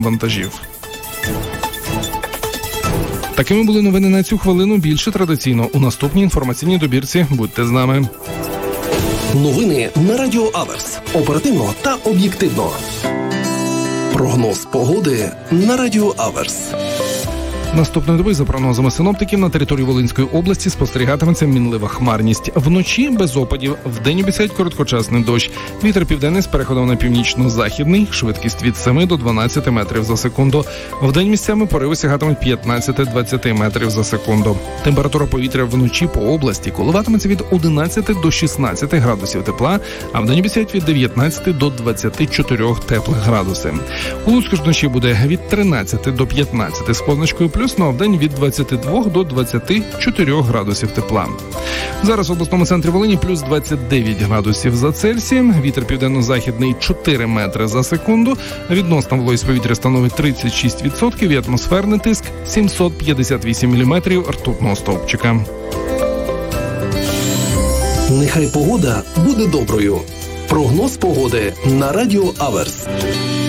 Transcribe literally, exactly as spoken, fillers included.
вантажів. Такими були новини на цю хвилину. Більше традиційно у наступній інформаційній добірці. Будьте з нами. Новини на Радіо Аверс. Оперативно та об'єктивно. Прогноз погоди на Радіо Аверс. Наступної доби, за прогнозами синоптиків, на території Волинської області спостерігатиметься мінлива хмарність. Вночі без опадів, вдень обіцяють короткочасний дощ. Вітер південний з переходом на північно-західний, швидкість від семи до дванадцяти метрів за секунду. Вдень місцями пориви сягатимуть п'ятнадцять-двадцять метрів за секунду. Температура повітря вночі по області коливатиметься від одинадцяти до шістнадцяти градусів тепла, а вдень обіцяють від дев'ятнадцяти до двадцяти чотирьох теплих градусів. У Луцьку ж вночі буде від тринадцяти до п'ятнадцяти з позначкою плюс, ну а вдень від двадцяти двох до двадцяти чотирьох градусів тепла. Зараз в обласному центрі Волині плюс двадцять дев'ять градусів за Цельсієм, вітер південно-західний чотири метри за секунду, відносна вологість повітря становить тридцять шість відсотків і атмосферний тиск сімсот п'ятдесят вісім міліметрів ртутного стовпчика. Нехай погода буде доброю. Прогноз погоди на Радіо Аверс.